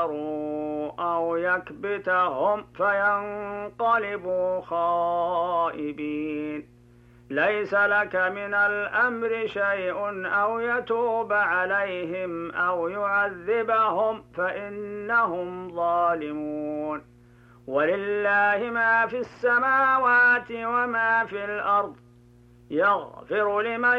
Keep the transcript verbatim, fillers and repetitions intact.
أو يكبتهم فينقلبوا خائبين. ليس لك من الأمر شيء أو يتوب عليهم أو يعذبهم فإنهم ظالمون. ولله ما في السماوات وما في الأرض يغفر لمن